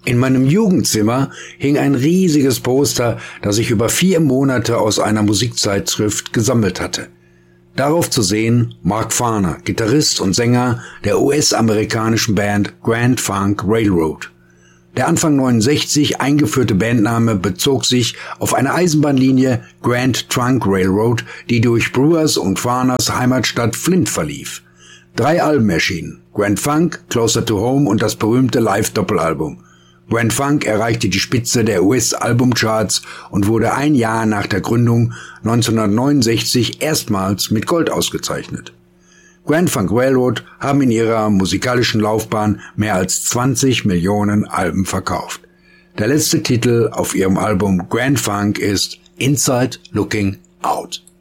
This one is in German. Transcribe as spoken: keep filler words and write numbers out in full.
In meinem Jugendzimmer hing ein riesiges Poster, das ich über vier Monate aus einer Musikzeitschrift gesammelt hatte. Darauf zu sehen Mark Farner, Gitarrist und Sänger der U S-amerikanischen Band Grand Funk Railroad. Der Anfang neunundsechzig eingeführte Bandname bezog sich auf eine Eisenbahnlinie Grand Trunk Railroad, die durch Brewers und Farners Heimatstadt Flint verlief. Drei Alben erschienen: Grand Funk, Closer to Home und das berühmte Live-Doppelalbum. Grand Funk erreichte die Spitze der U S-Albumcharts und wurde ein Jahr nach der Gründung neunzehnhundertneunundsechzig erstmals mit Gold ausgezeichnet. Grand Funk Railroad haben in ihrer musikalischen Laufbahn mehr als zwanzig Millionen Alben verkauft. Der letzte Titel auf ihrem Album Grand Funk ist Inside Looking Out.